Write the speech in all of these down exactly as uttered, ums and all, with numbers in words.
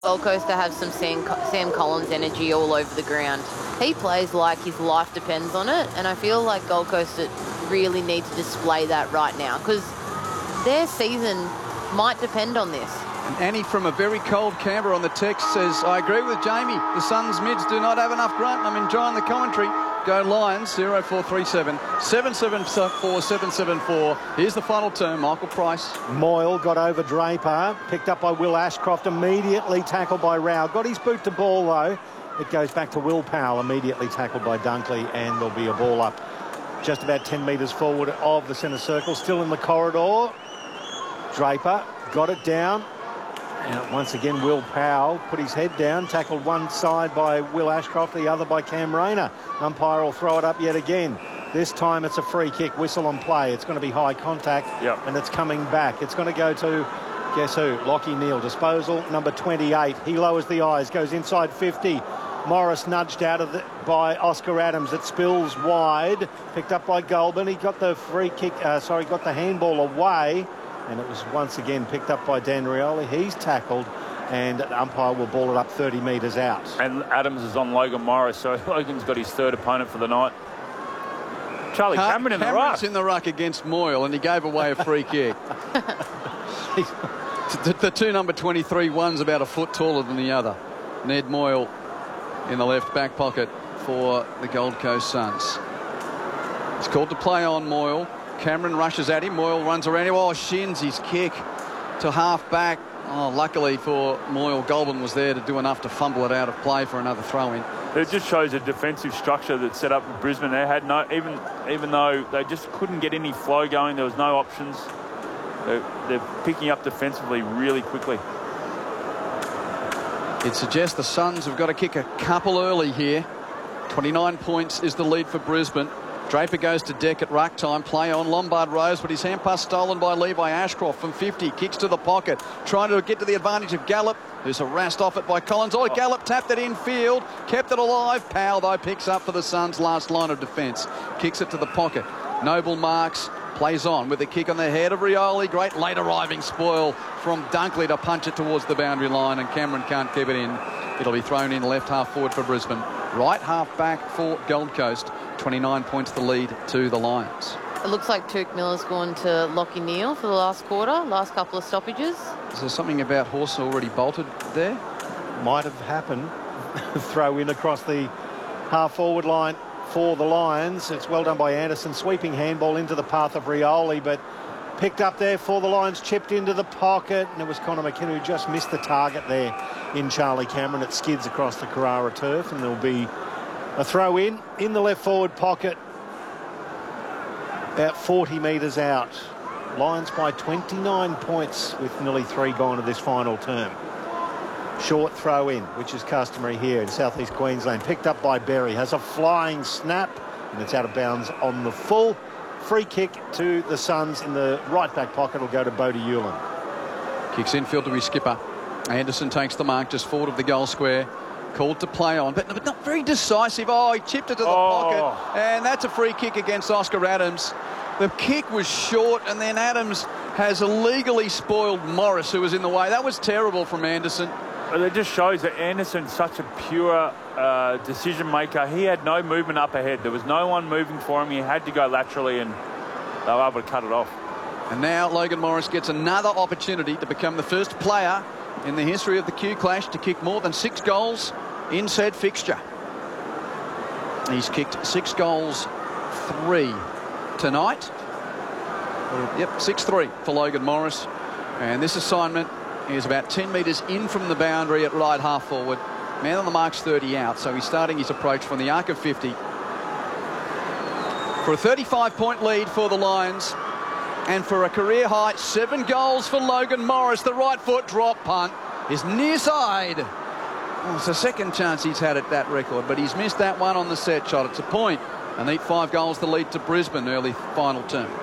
Gold Coast to have some Sam, Sam Collins energy all over the ground. He plays like his life depends on it, and I feel like Gold Coast really need to display that right now because their season might depend on this. And Annie from a very cold Canberra on the text says, I agree with Jamie. The Suns mids do not have enough grunt. I'm enjoying the commentary. Go Lions, zero four three seven, seven seven four, seven seven four. Here's the final term, Michael Price. Moyle got over Draper, picked up by Will Ashcroft, immediately tackled by Rao. Got his boot to ball, though. It goes back to Will Powell, immediately tackled by Dunkley, and there'll be a ball up just about ten metres forward of the centre circle. Still in the corridor. Draper got it down. And once again, Will Powell put his head down, tackled one side by Will Ashcroft, the other by Cam Rayner. Umpire will throw it up yet again. This time it's a free kick, whistle on play. It's going to be high contact, yep. and it's coming back. It's going to go to, guess who? Lachie Neale. Disposal, number twenty-eight. He lowers the eyes, goes inside fifty. Morris nudged out of the, by Oscar Adams. It spills wide, picked up by Goulburn. He got the free kick, uh, sorry, got the handball away. And it was once again picked up by Dan Rioli. He's tackled, and the umpire will ball it up thirty metres out. And Adams is on Logan Morris, so Logan's got his third opponent for the night. Charlie Car Cameron in the Cameron's ruck. in the ruck against Moyle, and he gave away a free kick. the, the two number twenty-three, one's about a foot taller than the other. Ned Moyle in the left back pocket for the Gold Coast Suns. It's called to play on Moyle. Cameron rushes at him. Moyle runs around him. Oh, shins his kick to half back. Oh, luckily for Moyle, Goulburn was there to do enough to fumble it out of play for another throw in. It just shows a defensive structure that's set up in Brisbane. They had no, even even though they just couldn't get any flow going, there was no options. They're, they're picking up defensively really quickly. It suggests the Suns have got to kick a couple early here. twenty-nine points is the lead for Brisbane. Draper goes to deck at ruck time. Play on Lombard Rose, but his hand pass stolen by Levi Ashcroft from fifty. Kicks to the pocket, trying to get to the advantage of Gallup, who's harassed off it by Collins. Oh, Gallup tapped it in field, kept it alive. Powell, though, picks up for the Suns' last line of defence. Kicks it to the pocket. Noble marks, plays on with a kick on the head of Rioli. Great late arriving spoil from Dunkley to punch it towards the boundary line, and Cameron can't keep it in. It'll be thrown in left half forward for Brisbane. Right half back for Gold Coast. twenty-nine points the lead to the Lions. It looks like Tuke Miller's gone to Lachie Neale for the last quarter, last couple of stoppages. Is there something about Horse already bolted there? Might have happened. Throw in across the half forward line for the Lions. It's well done by Anderson. Sweeping handball into the path of Rioli, but picked up there for the Lions, chipped into the pocket, and it was Connor McKenna who just missed the target there in Charlie Cameron. It skids across the Carrara turf, and there'll be a throw in, in the left forward pocket, about forty metres out. Lions by twenty-nine points with nearly three gone to this final term. Short throw in, which is customary here in southeast Queensland. Picked up by Berry, has a flying snap, and it's out of bounds on the full. Free kick to the Suns in the right back pocket will go to Bodie Hewlin. Kicks infield to his skipper. Anderson takes the mark just forward of the goal square. Called to play on, but, but not very decisive. Oh, he chipped it to the oh. pocket, and that's a free kick against Oscar Adams. The kick was short, and then Adams has illegally spoiled Morris, who was in the way. That was terrible from Anderson. It just shows that Anderson's such a pure uh, decision maker. He had no movement up ahead. There was no one moving for him. He had to go laterally, and they were able to cut it off. And now Logan Morris gets another opportunity to become the first player in the history of the Q Clash to kick more than six goals in said fixture. He's kicked six goals, three tonight. Yep, six three for Logan Morris. And this assignment is about ten metres in from the boundary at right half forward. Man on the mark's thirty out, so he's starting his approach from the arc of fifty. For a thirty-five point lead for the Lions, and for a career high seven goals for Logan Morris. The right foot drop punt is near side. Well, it's the second chance he's had at that record, but he's missed that one on the set shot. It's a point. And need five goals to lead to Brisbane early final term.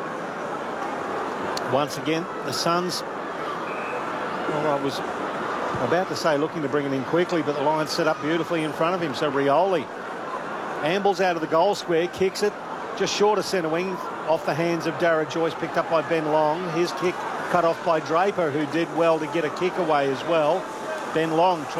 Once again, the Suns, well, I was about to say looking to bring it in quickly, but the Lions set up beautifully in front of him. So Rioli ambles out of the goal square, kicks it just short of centre wing, off the hands of Darragh Joyce, picked up by Ben Long. His kick cut off by Draper, who did well to get a kick away as well. Ben Long